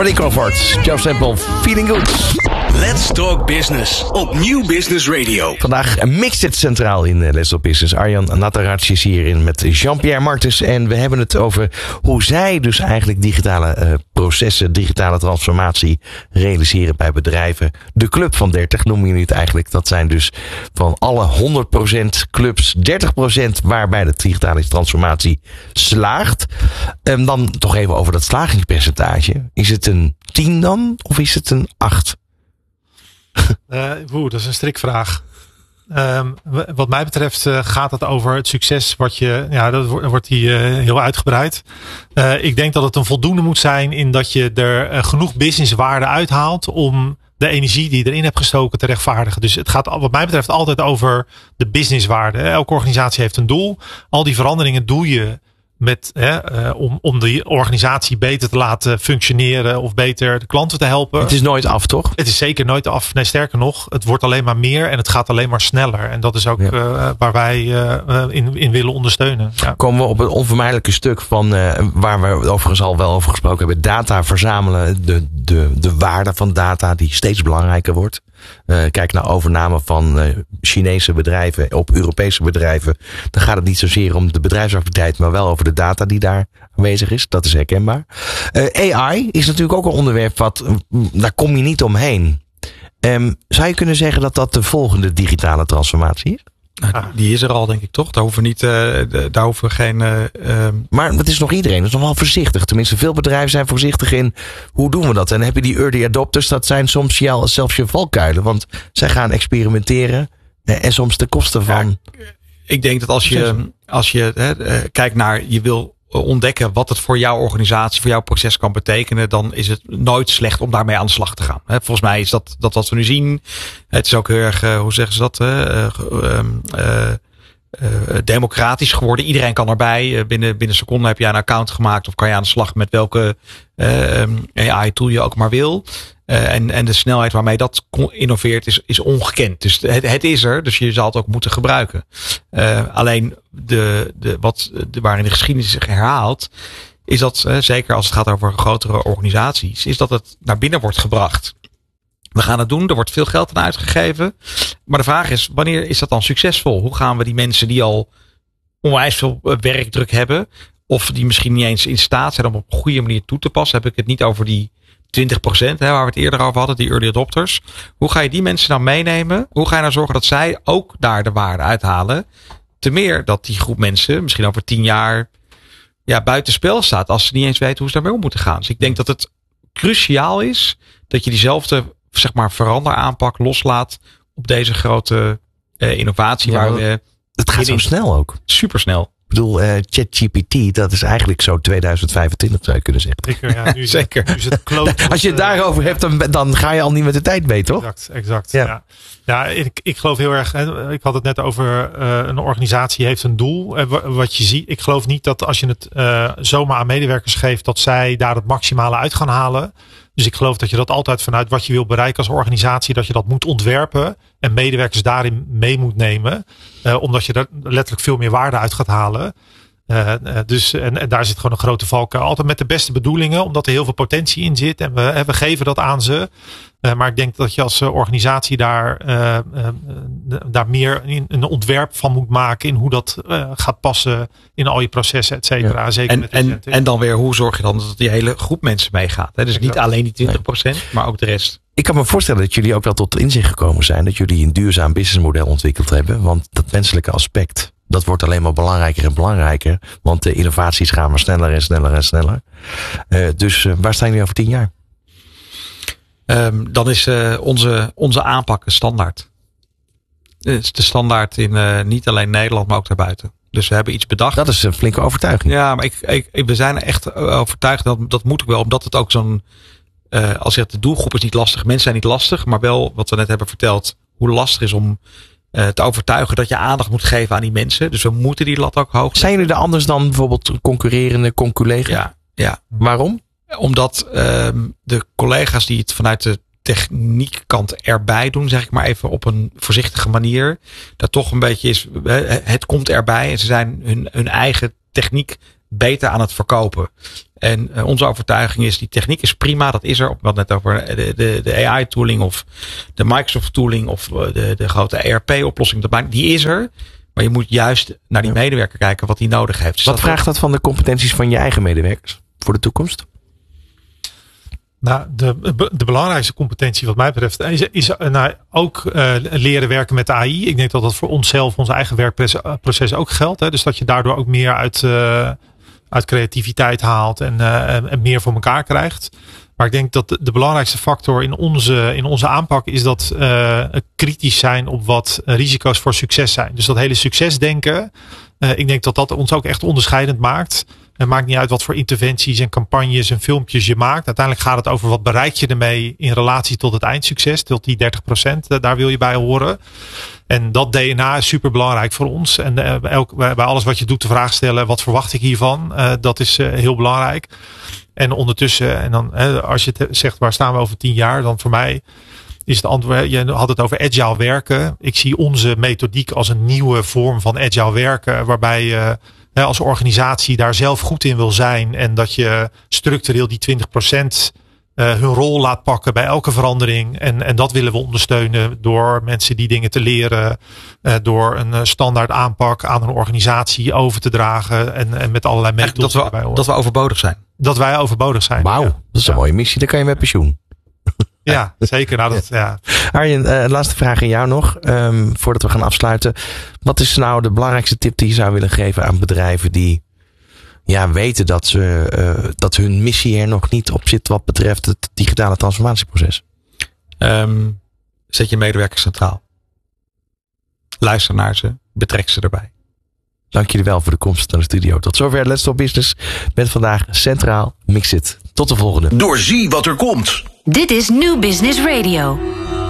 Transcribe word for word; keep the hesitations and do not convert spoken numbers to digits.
Melody Crawford, Joe Sample, Feeling Good. Let's Talk Business op Nieuw Business Radio. Vandaag mixt het centraal in Let's Talk Business. Arjan Natarac is hierin met Jean-Pierre Martens. En we hebben het over hoe zij dus eigenlijk digitale uh, processen, digitale transformatie realiseren bij bedrijven. De Club van dertig noemen jullie het eigenlijk. Dat zijn dus van alle honderd procent clubs dertig procent waarbij de digitale transformatie slaagt. En dan toch even over dat slagingspercentage. Is het een tien dan of is het een acht? Uh, woe, dat is een strikvraag. Um, wat mij betreft uh, gaat het over het succes wat je, ja, dat wordt die uh, heel uitgebreid. Uh, ik denk dat het een voldoende moet zijn in dat je er uh, genoeg businesswaarde uithaalt om de energie die je erin hebt gestoken te rechtvaardigen. Dus het gaat wat mij betreft altijd over de businesswaarde. Elke organisatie heeft een doel. Al die veranderingen doe je met, hè, uh, om, om de organisatie beter te laten functioneren of beter de klanten te helpen. Het is nooit af, toch? Het is zeker nooit af. Nee, sterker nog, het wordt alleen maar meer en het gaat alleen maar sneller. En dat is ook ja. uh, waar wij uh, in, in willen ondersteunen. Ja. Komen we op het onvermijdelijke stuk van uh, waar we overigens al wel over gesproken hebben. Data verzamelen, de, de, de waarde van data die steeds belangrijker wordt. Uh, kijk naar overname van uh, Chinese bedrijven op Europese bedrijven. Dan gaat het niet zozeer om de bedrijfsactiviteit, maar wel over de data die daar aanwezig is. Dat is herkenbaar. Uh, A I is natuurlijk ook een onderwerp wat, uh, daar kom je niet omheen. Um, zou je kunnen zeggen dat dat de volgende digitale transformatie is? Nou, die is er al, denk ik, toch? Daar hoeven we niet, uh, daar hoeven we geen. Uh, uh... Maar het is nog iedereen, dat is nog wel voorzichtig. Tenminste, veel bedrijven zijn voorzichtig in hoe doen we dat? En dan heb je die early adopters, dat zijn soms jou, zelfs je valkuilen. Want zij gaan experimenteren uh, en soms de kosten van. Ja, ik denk dat als je, als je uh, kijkt naar, je wil ontdekken wat het voor jouw organisatie, voor jouw proces kan betekenen, dan is het nooit slecht om daarmee aan de slag te gaan. Volgens mij is dat, dat wat we nu zien. Het is ook heel erg, hoe zeggen ze dat, uh, uh, uh, uh, democratisch geworden. Iedereen kan erbij. Binnen, binnen seconden heb je een account gemaakt of kan je aan de slag met welke uh, A I tool je ook maar wil. Uh, en, en de snelheid waarmee dat innoveert is, is ongekend. Dus het, het is er, dus je zal het ook moeten gebruiken. Uh, alleen de, de, wat, de, waarin de geschiedenis zich herhaalt, is dat, uh, zeker als het gaat over grotere organisaties, is dat het naar binnen wordt gebracht. We gaan het doen, er wordt veel geld aan uitgegeven. Maar de vraag is, wanneer is dat dan succesvol? Hoe gaan we die mensen die al onwijs veel werkdruk hebben, of die misschien niet eens in staat zijn om op een goede manier toe te passen, heb ik het niet over die twintig procent, hè, waar we het eerder over hadden, die early adopters. Hoe ga je die mensen nou meenemen? Hoe ga je nou zorgen dat zij ook daar de waarde uithalen? Te meer dat die groep mensen misschien over tien jaar ja, buitenspel staat, als ze niet eens weten hoe ze daarmee om moeten gaan. Dus ik denk dat het cruciaal is dat je diezelfde, zeg maar, veranderaanpak loslaat op deze grote uh, innovatie. Ja, waar we het gaat zo snel ook. Supersnel. Ik bedoel, uh, ChatGPT, dat is eigenlijk zo tweeduizend vijfentwintig, zou je kunnen zeggen. Zeker, ja. Nu is Zeker. Het, nu is het kloot, als je het daarover hebt, dan, dan ga je al niet met de tijd mee, toch? Exact, exact. Ja, ja. ja ik, ik geloof heel erg, hè, ik had het net over uh, een organisatie heeft een doel. Uh, wat je ziet, ik geloof niet dat als je het uh, zomaar aan medewerkers geeft, dat zij daar het maximale uit gaan halen. Dus ik geloof dat je dat altijd vanuit wat je wil bereiken als organisatie, dat je dat moet ontwerpen en medewerkers daarin mee moet nemen. Uh, omdat je er letterlijk veel meer waarde uit gaat halen. Uh, uh, dus, en, en daar zit gewoon een grote valkuil. Altijd met de beste bedoelingen, omdat er heel veel potentie in zit. En we, we geven dat aan ze. Uh, maar ik denk dat je als organisatie daar, uh, uh, daar meer in, een ontwerp van moet maken. In hoe dat uh, gaat passen in al je processen, et cetera. Ja. Zeker en, met en, en dan weer, hoe zorg je dan dat die hele groep mensen meegaat? Hè? Dus exact. Niet alleen die twintig procent, nee. Maar ook de rest. Ik kan me voorstellen dat jullie ook wel tot inzicht gekomen zijn. Dat jullie een duurzaam businessmodel ontwikkeld hebben. Want dat menselijke aspect, dat wordt alleen maar belangrijker en belangrijker. Want de innovaties gaan maar sneller en sneller en sneller. Uh, dus uh, waar staan jullie over tien jaar? Um, dan is uh, onze, onze aanpak standaard. Het is de standaard in uh, niet alleen Nederland, maar ook daarbuiten. Dus we hebben iets bedacht. Dat is een flinke overtuiging. Ja, maar ik, ik, we zijn echt overtuigd. Dat, dat moet ook wel, omdat het ook zo'n, uh, als je zegt, de doelgroep is niet lastig. Mensen zijn niet lastig, maar wel wat we net hebben verteld, hoe lastig is om uh, te overtuigen dat je aandacht moet geven aan die mensen. Dus we moeten die lat ook hoog. Zijn jullie er anders dan bijvoorbeeld concurrerende conculega's? Ja, ja. Waarom? Omdat uh, de collega's die het vanuit de techniekkant erbij doen, zeg ik maar even op een voorzichtige manier, dat toch een beetje is, het komt erbij en ze zijn hun, hun eigen techniek beter aan het verkopen. En uh, onze overtuiging is, die techniek is prima. Dat is er. Op wat net over de, de, de A I-tooling of de Microsoft-tooling of de, de grote E R P-oplossing. Die is er. Maar je moet juist naar die medewerker kijken wat hij nodig heeft. Dus wat dat vraagt dat van de competenties van je eigen medewerkers voor de toekomst? Nou, de, de belangrijkste competentie wat mij betreft is, is nou, ook uh, leren werken met A I. Ik denk dat dat voor onszelf, ons eigen werkproces ook geldt. Hè. Dus dat je daardoor ook meer uit, uh, uit creativiteit haalt en, uh, en meer voor elkaar krijgt. Maar ik denk dat de, de belangrijkste factor in onze, in onze aanpak is dat uh, kritisch zijn op wat risico's voor succes zijn. Dus dat hele succesdenken, uh, ik denk dat dat ons ook echt onderscheidend maakt. Het maakt niet uit wat voor interventies en campagnes en filmpjes je maakt. Uiteindelijk gaat het over wat bereik je ermee in relatie tot het eindsucces. Tot die dertig procent, daar wil je bij horen. En dat D N A is super belangrijk voor ons. En uh, elk, bij alles wat je doet de vraag stellen, wat verwacht ik hiervan? Uh, dat is uh, heel belangrijk. En ondertussen, en dan uh, als je het zegt waar staan we over tien jaar, dan voor mij is het antwoord, je had het over agile werken. Ik zie onze methodiek als een nieuwe vorm van agile werken, waarbij je uh, als organisatie daar zelf goed in wil zijn en dat je structureel die twintig procent uh, hun rol laat pakken bij elke verandering. En, en dat willen we ondersteunen door mensen die dingen te leren, uh, door een uh, standaard aanpak aan een organisatie over te dragen en, en met allerlei methoden dat we, dat we overbodig zijn. Dat wij overbodig zijn. Wauw, ja. dat is een ja. mooie missie. Dan kan je met pensioen. Ja, zeker. Nou, dat, ja. Arjen, uh, laatste vraag aan jou nog. Um, voordat we gaan afsluiten. Wat is nou de belangrijkste tip die je zou willen geven aan bedrijven die ja, weten dat, ze, uh, dat hun missie er nog niet op zit wat betreft het digitale transformatieproces? Um, zet je medewerkers centraal. Luister naar ze. Betrek ze erbij. Dank jullie wel voor de komst naar de studio. Tot zover Let's Talk Business met vandaag Centraal Mixit. Tot de volgende. Doorzee wat er komt. Dit is New Business Radio.